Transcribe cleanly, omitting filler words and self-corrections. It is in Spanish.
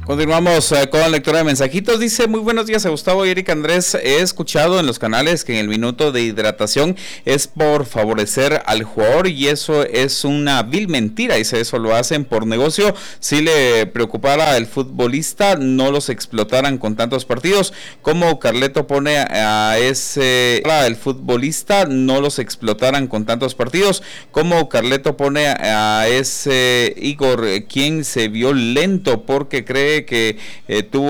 Continuamos con lectura de mensajitos. Dice: muy buenos días a Gustavo y Eric Andrés. He escuchado en los canales que en el minuto de hidratación es por favorecer al jugador y eso es una vil mentira. Dice: eso lo hacen por negocio. Si le preocupara al futbolista, no los explotaran con tantos partidos. Como Carleto pone a ese... el futbolista, no los explotaran con tantos partidos. Como Carleto pone a ese Igor, quien se vio lento porque cree que tuvo